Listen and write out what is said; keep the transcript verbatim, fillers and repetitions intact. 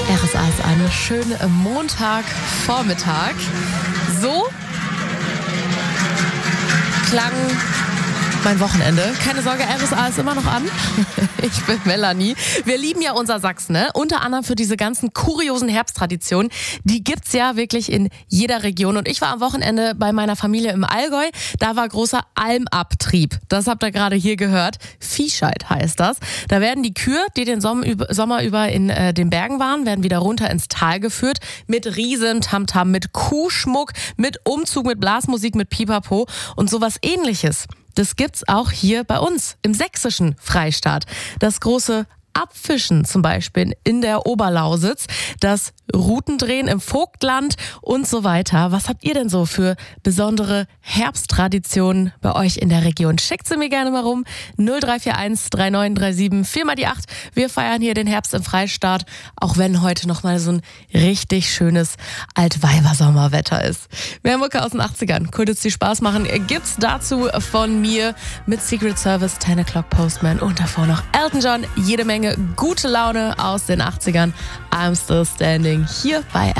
R S A ist eine schöne Montagvormittag. So klang mein Wochenende. Keine Sorge, R S A ist immer noch an. Ich bin Melanie. Wir lieben ja unser Sachsen, ne? Unter anderem für diese ganzen kuriosen Herbsttraditionen. Die gibt's ja wirklich in jeder Region. Und ich war am Wochenende bei meiner Familie im Allgäu. Da war großer Almabtrieb. Das habt ihr gerade hier gehört. Viehscheid heißt das. Da werden die Kühe, die den Sommer über in äh, den Bergen waren, werden wieder runter ins Tal geführt. Mit riesen Tamtam, mit Kuhschmuck, mit Umzug, mit Blasmusik, mit Pipapo und sowas Ähnliches. Das gibt's auch hier bei uns im sächsischen Freistaat. Das große Abfischen zum Beispiel in der Oberlausitz, das Routendrehen im Vogtland und so weiter. Was habt ihr denn so für besondere Herbsttraditionen bei euch in der Region? Schickt sie mir gerne mal rum. null drei vier eins drei neun drei sieben vier mal die acht. Wir feiern hier den Herbst im Freistaat, auch wenn heute noch mal so ein richtig schönes Altweiber-Sommerwetter ist. Mehr Mucke aus den achtzigern. Cool, dass die Spaß machen. Gibt's dazu von mir mit Secret Service, ten o'clock Postman und davor noch Elton John. Jede Menge gute Laune aus den achtzigern. I'm Still Standing hier bei